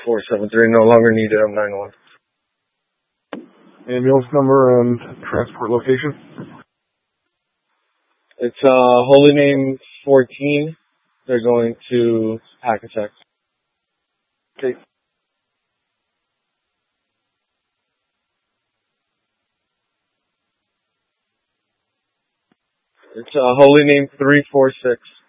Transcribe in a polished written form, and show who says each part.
Speaker 1: 473, no longer needed. I'm 9-1.
Speaker 2: Ambulance number and transport location?
Speaker 1: It's Holy Name 14. They're going to Hackensack.
Speaker 2: Okay.
Speaker 1: It's Holy Name 346.